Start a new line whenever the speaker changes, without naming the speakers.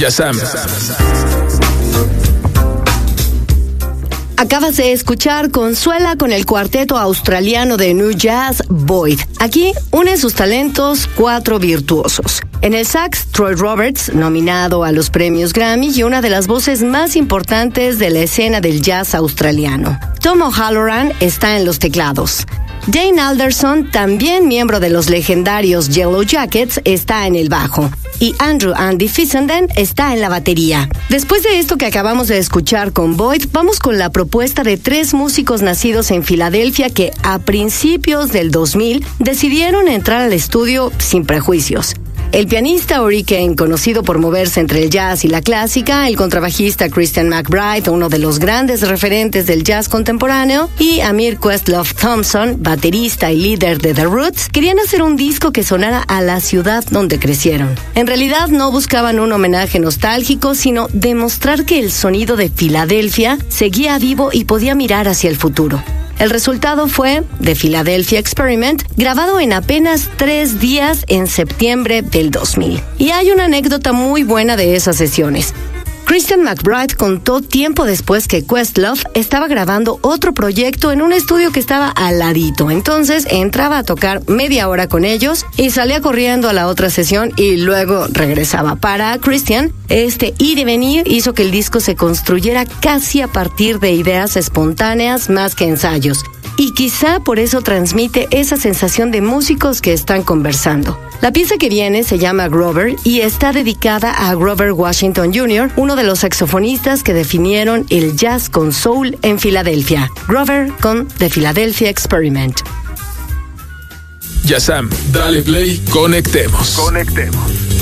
Yazam.
Acabas de escuchar Consuela con el cuarteto australiano de New Jazz, Void. Aquí unen sus talentos 4 virtuosos. En el sax, Troy Roberts, nominado a los premios Grammy y una de las voces más importantes de la escena del jazz australiano. Tom O'Halloran está en los teclados. Dane Alderson, también miembro de los legendarios Yellow Jackets, está en el bajo. Y Andrew Andy Fissenden está en la batería. Después de esto que acabamos de escuchar con Void, vamos con la propuesta de 3 músicos nacidos en Filadelfia que a principios del 2000 decidieron entrar al estudio sin prejuicios. El pianista Ori Kane, conocido por moverse entre el jazz y la clásica, el contrabajista Christian McBride, uno de los grandes referentes del jazz contemporáneo, y Amir Questlove Thompson, baterista y líder de The Roots, querían hacer un disco que sonara a la ciudad donde crecieron. En realidad no buscaban un homenaje nostálgico, sino demostrar que el sonido de Filadelfia seguía vivo y podía mirar hacia el futuro. El resultado fue The Philadelphia Experiment, grabado en apenas 3 días en septiembre del 2000. Y hay una anécdota muy buena de esas sesiones. Christian McBride contó tiempo después que Questlove estaba grabando otro proyecto en un estudio que estaba al ladito. Entonces entraba a tocar media hora con ellos y salía corriendo a la otra sesión y luego regresaba. Para Christian, este ir y venir hizo que el disco se construyera casi a partir de ideas espontáneas más que ensayos. Y quizá por eso transmite esa sensación de músicos que están conversando. La pieza que viene se llama Grover y está dedicada a Grover Washington Jr., uno de los saxofonistas que definieron el jazz con soul en Filadelfia. Grover con The Philadelphia Experiment.
Yazam, dale play, conectemos.